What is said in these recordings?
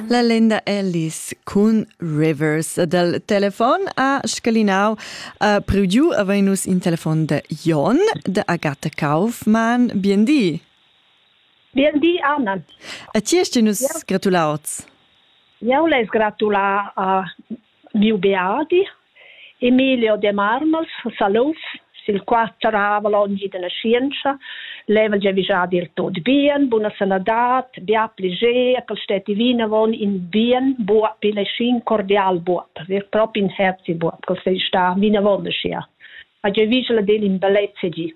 La Linda Ellis con Rivers del telefon a scalinau priugiu aveinus in telefon de Jon de Agata Kaufmann. Biendi. Biendi, Anna. A ci estinus gratulauts? Eu les gratula a miu beadi, Emilio De Marmels, Saluf, sil 4 avalongi de la scienza, level già visadi il tot bien, buona sanadat, bia plige, che steti vinavon in bien, buop, in scin cordial buop, vir proprio in herzi buop, che se sta vinavon scia. A già visla del in bellezze gi.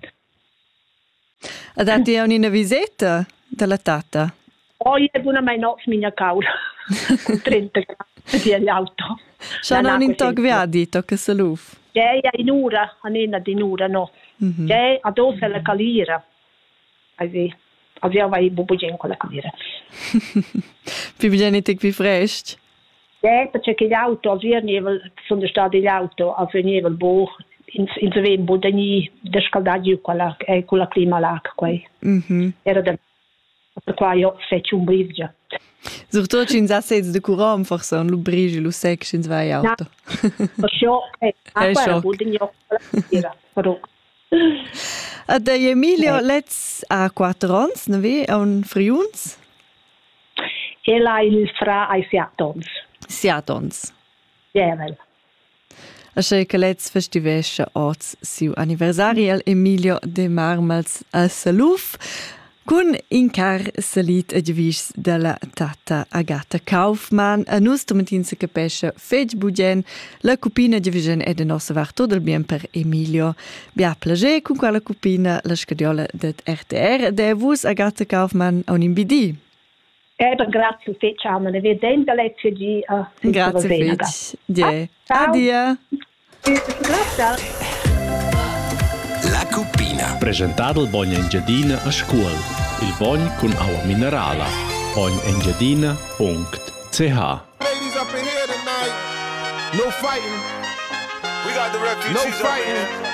A dati una visita della tata? Poi è buona mai noz mia caula, con 30 gradi di auto. Sono in tog viadi, tocca saluf. Jei in ura, anena di ura, no. Jei ad osa la calira. Aveva vai bubugen con la calira. Più genetic più fresh. Jei, perché che gli auto, sono stati gli auto, avveniva il bo, in Svein bodani, descaldaggi con la clima là, quai. Era da, per qua io feci un brivgia. Surtout in assets de courant, forse un lubrigi, lu sec, in zwei auto. Perciò, bodani io con la calira, però. Ad Emilio let's a 4 ans, neve un friuns? Ela il fra ai 7 ans. 7 ans. Ja, wel. Asche che let's festivesce oz siu anniversari al Emilio De Marmels a Saluf. Con incar salit a givis della tata Agata Kaufmann, a nus tomatin se capesce fetg bugen, la cupina givigen è de nossa var tot el bien per Emilio. Bia plage con quella cupina la scadiola det RTR, de vus Agata Kaufmann a un imbidi. Grazie fetg, Anna, ne veden da lezio di... Grazie fetg, die. Adia. Grazie. La Cupina. Presentato il Bogna Engiadina a scuola. Il Bogna con acqua minerale. bognaengiadina.ch. Ladies up in here tonight. No fighting. We got the refugees. No fighting.